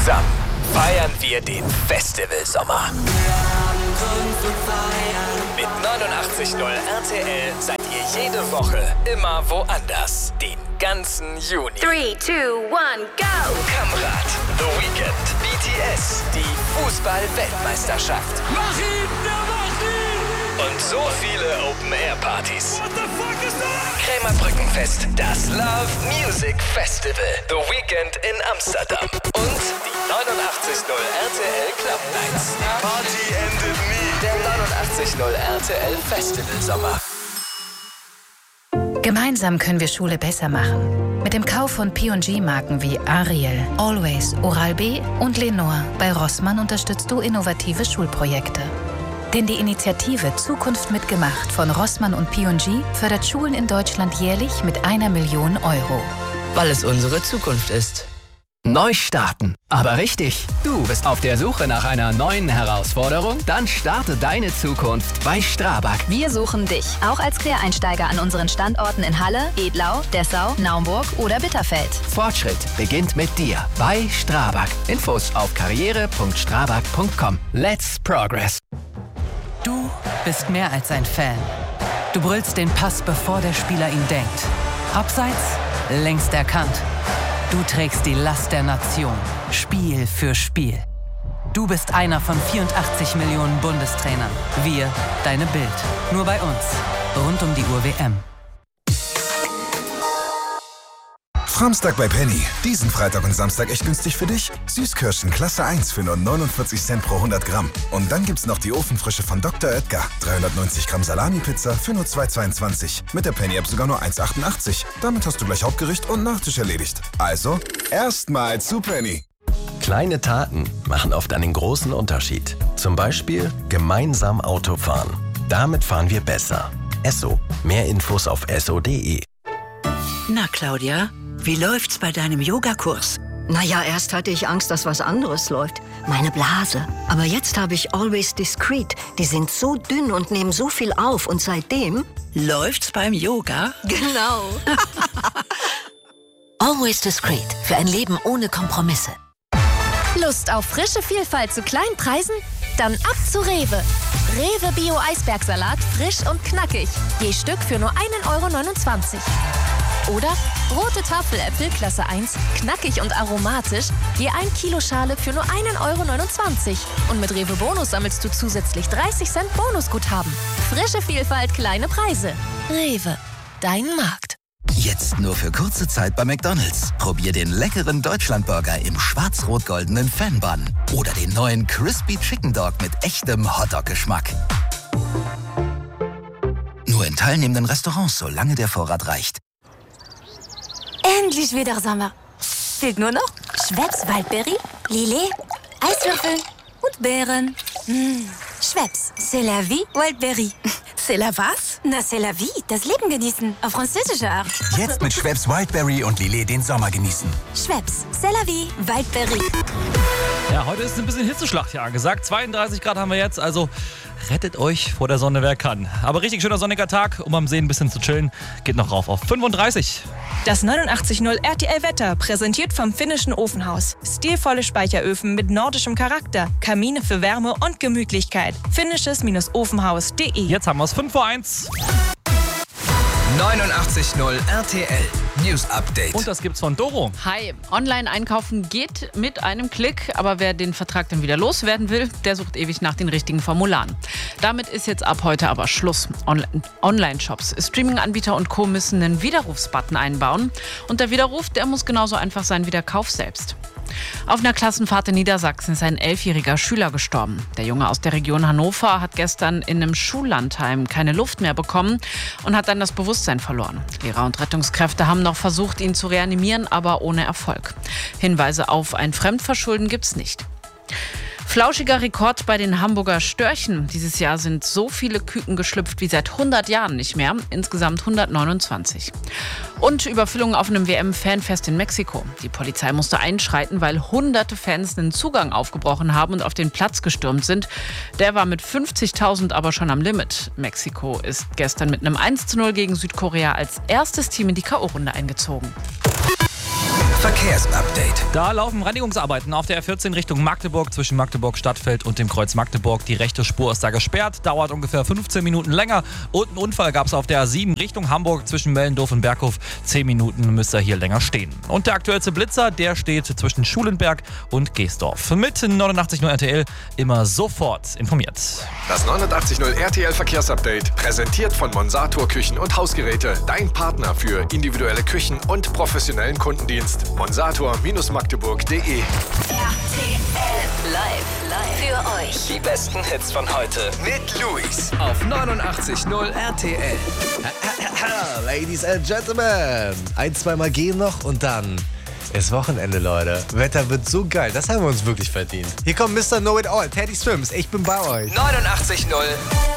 Zusammen feiern wir den Festivalsommer. Mit 89.0 RTL seid ihr jede Woche immer woanders. Den ganzen Juni. 3, 2, 1, go! Kamerad, The Weeknd, BTS, die Fußball-Weltmeisterschaft. Mach ihn, mach ihn! Und so viele Open-Air-Partys. What the fuck is that? Krämer Brückenfest, das Love Music Festival. The Weeknd in Amsterdam. Und die 89.0 RTL Club Nights. Party endet nie. Der 89.0 RTL Festival Sommer. Gemeinsam können wir Schule besser machen. Mit dem Kauf von P&G-Marken wie Ariel, Always, Oral-B und Lenore bei Rossmann unterstützt du innovative Schulprojekte. Denn die Initiative Zukunft mitgemacht von Rossmann und P&G fördert Schulen in Deutschland jährlich mit 1 Million Euro. Weil es unsere Zukunft ist. Neu starten. Aber richtig. Du bist auf der Suche nach einer neuen Herausforderung? Dann starte deine Zukunft bei Strabag. Wir suchen dich, auch als Quereinsteiger an unseren Standorten in Halle, Edlau, Dessau, Naumburg oder Bitterfeld. Fortschritt beginnt mit dir bei Strabag. Infos auf karriere.strabag.com. Let's progress. Du bist mehr als ein Fan. Du brüllst den Pass, bevor der Spieler ihn denkt. Abseits, längst erkannt. Du trägst die Last der Nation, Spiel für Spiel. Du bist einer von 84 Millionen Bundestrainern. Wir, deine Bild. Nur bei uns. Rund um die Uhr WM. Framstag bei Penny. Diesen Freitag und Samstag echt günstig für dich. Süßkirschen Klasse 1 für nur 49 Cent pro 100 Gramm. Und dann gibt's noch die Ofenfrische von Dr. Oetker. 390 Gramm Salami-Pizza für nur 2,22. Mit der Penny-App sogar nur 1,88. Damit hast du gleich Hauptgericht und Nachtisch erledigt. Also, erstmal zu Penny. Kleine Taten machen oft einen großen Unterschied. Zum Beispiel gemeinsam Auto fahren. Damit fahren wir besser. Esso. Mehr Infos auf esso.de. Na, Claudia, wie läuft's bei deinem Yogakurs? Naja, erst hatte ich Angst, dass was anderes läuft. Meine Blase. Aber jetzt habe ich Always Discreet. Die sind so dünn und nehmen so viel auf. Und seitdem... Läuft's beim Yoga? Genau. Always Discreet. Für ein Leben ohne Kompromisse. Lust auf frische Vielfalt zu kleinen Preisen? Dann ab zu Rewe. Rewe Bio Eisbergsalat, frisch und knackig. Je Stück für nur 1,29 €. Oder rote Tafeläpfel Klasse 1, knackig und aromatisch, je 1 Kilo Schale für nur 1,29 €. Und mit Rewe Bonus sammelst du zusätzlich 30 Cent Bonusguthaben. Frische Vielfalt, kleine Preise. Rewe, dein Markt. Jetzt nur für kurze Zeit bei McDonald's. Probier den leckeren Deutschlandburger im schwarz-rot-goldenen Fan-Bun. Oder den neuen Crispy Chicken Dog mit echtem Hotdog-Geschmack. Nur in teilnehmenden Restaurants, solange der Vorrat reicht. Endlich wieder Sommer. Fehlt nur noch Schweppes Waldbeere, Lillet, Eiswürfel und Beeren. Schweppes, c'est la vie, Waldbeere. C'est la was? Na, c'est la vie, das Leben genießen. Auf französische Art. Jetzt mit Schweppes Wildberry und Lillet den Sommer genießen. Schweppes, c'est la vie, Waldbeere. Ja, heute ist ein bisschen Hitzeschlacht ja angesagt. 32 Grad haben wir jetzt, also rettet euch vor der Sonne, wer kann. Aber richtig schöner sonniger Tag, um am See ein bisschen zu chillen, geht noch rauf auf 35. Das 89.0 RTL Wetter, präsentiert vom finnischen Ofenhaus. Stilvolle Speicheröfen mit nordischem Charakter, Kamine für Wärme und Gemütlichkeit. Finnisches-ofenhaus.de. Jetzt haben wir es 5 vor 1. 89.0 RTL News Update. Und das gibt's von Doro. Hi, Online-Einkaufen geht mit einem Klick, aber wer den Vertrag dann wieder loswerden will, der sucht ewig nach den richtigen Formularen. Damit ist jetzt ab heute aber Schluss. Online-Shops, Streaming-Anbieter und Co. müssen einen Widerrufsbutton einbauen. Und der Widerruf, der muss genauso einfach sein wie der Kauf selbst. Auf einer Klassenfahrt in Niedersachsen ist ein 11-jähriger Schüler gestorben. Der Junge aus der Region Hannover hat gestern in einem Schullandheim keine Luft mehr bekommen und hat dann das Bewusstsein verloren. Lehrer und Rettungskräfte haben noch versucht, ihn zu reanimieren, aber ohne Erfolg. Hinweise auf ein Fremdverschulden gibt's nicht. Flauschiger Rekord bei den Hamburger Störchen. Dieses Jahr sind so viele Küken geschlüpft wie seit 100 Jahren nicht mehr. Insgesamt 129. Und Überfüllung auf einem WM-Fanfest in Mexiko. Die Polizei musste einschreiten, weil hunderte Fans einen Zugang aufgebrochen haben und auf den Platz gestürmt sind. Der war mit 50.000 aber schon am Limit. Mexiko ist gestern mit einem 1:0 gegen Südkorea als erstes Team in die K.O.-Runde eingezogen. Verkehrsupdate. Da laufen Reinigungsarbeiten auf der R14 Richtung Magdeburg zwischen Magdeburg Stadtfeld und dem Kreuz Magdeburg. Die rechte Spur ist da gesperrt, dauert ungefähr 15 Minuten länger. Und einen Unfall gab es auf der A7 Richtung Hamburg zwischen Mellendorf und Berghof. 10 Minuten müsst ihr hier länger stehen. Und der aktuellste Blitzer, der steht zwischen Schulenberg und Geesdorf. Mit 89.0 RTL immer sofort informiert. Das 89.0 RTL Verkehrsupdate, präsentiert von Monsator Küchen und Hausgeräte. Dein Partner für individuelle Küchen und professionellen Kundendienst. Monsator-magdeburg.de. RTL live für euch. Die besten Hits von heute mit Luis auf 89.0 RTL. Ladies and Gentlemen, 1-2 Mal gehen noch und dann ist Wochenende, Leute. Wetter wird so geil, das haben wir uns wirklich verdient. Hier kommt Mr. Know It All, Teddy Swims, ich bin bei euch. 89.0